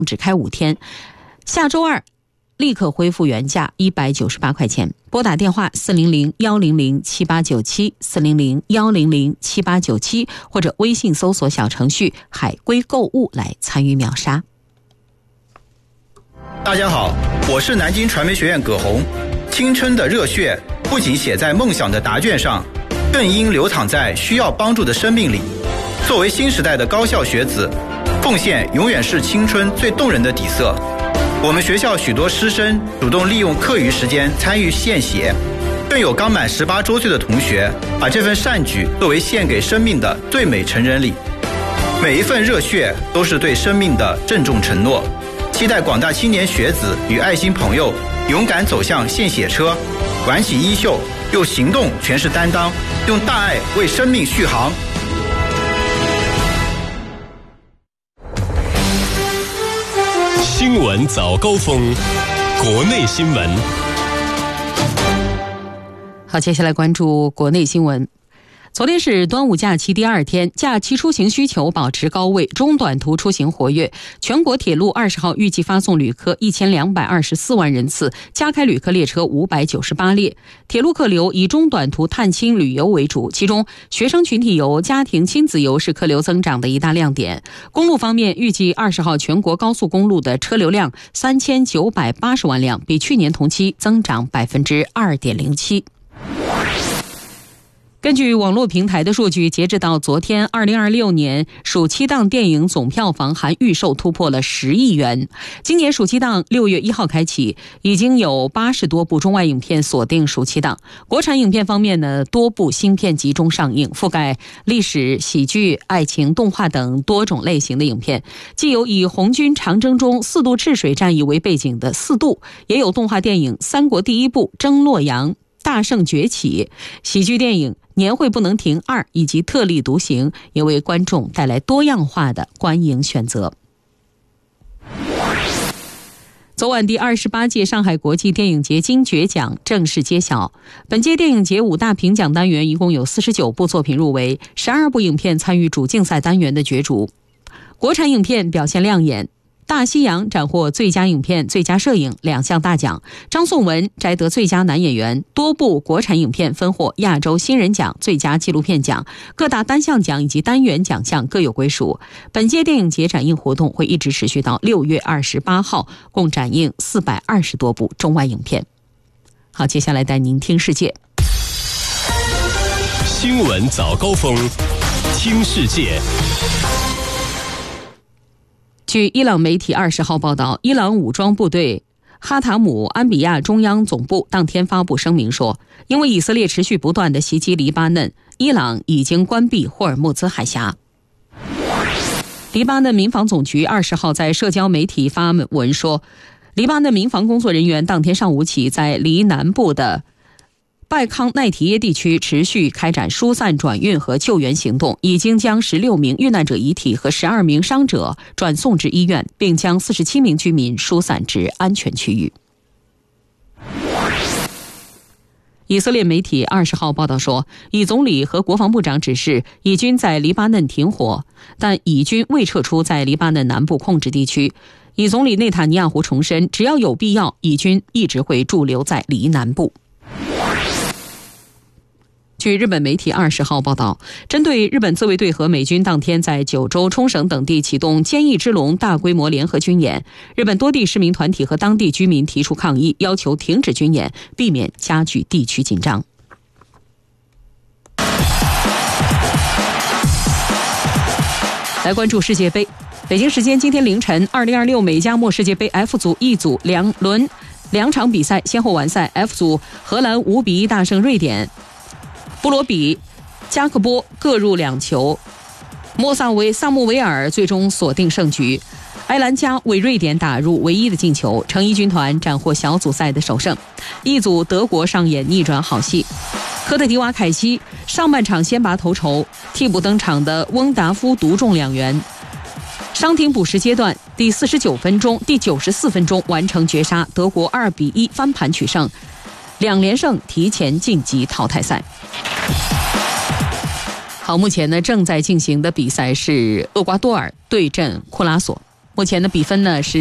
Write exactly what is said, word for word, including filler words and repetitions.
只开五天，下周二立刻恢复原价一百九十八块钱。拨打电话四零零一零零七八九七 四零零一零零七八九七，或者微信搜索小程序海龟购物来参与秒杀。 大家好，我是南京传媒学院葛洪。青春的热血不仅写在梦想的答卷上，更应流淌在需要帮助的生命里。作为新时代的高校学子，奉献永远是青春最动人的底色。我们学校许多师生主动利用课余时间参与献血，更有刚满十八周岁的同学把这份善举作为献给生命的最美成人礼。每一份热血都是对生命的郑重承诺。期待广大青年学子与爱心朋友勇敢走向献血车，挽起衣袖，用行动诠释担当，用大爱为生命续航。 新闻早高峰，国内新闻。 好，接下来关注国内新闻。昨天是端午假期第二天，假期出行需求保持高位，中短途出行活跃。全国铁路二十号预计发送旅客一千两百二十四万人次，加开旅客列车五百九十八列。铁路客流以中短途探亲旅游为主，其中学生群体游、家庭亲子游是客流增长的一大亮点。公路方面，预计二十号全国高速公路的车流量三千九百八十万辆，比去年同期增长百分之二点零七。根据网络平台的数据，截至到昨天，二零二六年暑期档电影总票房含预售突破了十亿元。今年暑期档六月一号开启，已经有八十多部中外影片锁定暑期档。国产影片方面呢，多部新片集中上映，覆盖历史、喜剧、爱情、动画等多种类型的影片。既有以红军长征中四渡赤水战役为背景的四渡，也有动画电影《三国第一部征洛阳》、大圣崛起，喜剧电影年会不能停二以及特立独行，也为观众带来多样化的观影选择。昨晚第二十八届上海国际电影节金爵奖正式揭晓，本届电影节五大评奖单元一共有四十九部作品入围，十二部影片参与主竞赛单元的角逐。国产影片表现亮眼，大西洋斩获最佳影片、最佳摄影两项大奖，张颂文摘得最佳男演员，多部国产影片分获亚洲新人奖、最佳纪录片奖，各大单项奖以及单元奖项各有归属。本届电影节展映活动会一直持续到六月二十八号，共展映四百二十多部中外影片。好，接下来带您听世界。 新闻早高峰，听世界。 据伊朗媒体二十号报道，伊朗武装部队哈塔姆安比亚中央总部当天发布声明说，因为以色列持续不断的袭击黎巴嫩，伊朗已经关闭霍尔木兹海峡。黎巴嫩民防总局二十号在社交媒体发文说，黎巴嫩民防工作人员当天上午起在黎南部的拜康奈提耶地区持续开展疏散、转运和救援行动，已经将十六名遇难者遗体和十二名伤者转送至医院，并将四十七名居民疏散至安全区域。以色列媒体二十号报道说，以总理和国防部长指示，以军在黎巴嫩停火，但以军未撤出在黎巴嫩南部控制地区。以总理内塔尼亚胡重申，只要有必要，以军一直会驻留在黎南部。据日本媒体二十号报道，针对日本自卫队和美军当天在九州、冲绳等地启动坚毅之龙大规模联合军演，日本多地市民团体和当地居民提出抗议，要求停止军演，避免加剧地区紧张。来关注世界杯。北京时间今天凌晨，二零二六美加墨世界杯 F 组 E 组两轮两场比赛先后完赛。 F 组荷兰五比一大胜瑞典，布罗比、加克波各入两球，莫萨维萨穆维尔最终锁定胜局。埃兰加为瑞典打入唯一的进球，成衣军团斩获小组赛的首胜。一组德国上演逆转好戏，科特迪瓦凯西上半场先拔头筹，替补登场的翁达夫独中两元。伤停补时阶段，第四十九分钟、第九十四分钟完成绝杀，德国二比一翻盘取胜，两连胜提前晋级淘汰赛。好，目前呢正在进行的比赛是厄瓜多尔对阵库拉索。 目前的比分呢是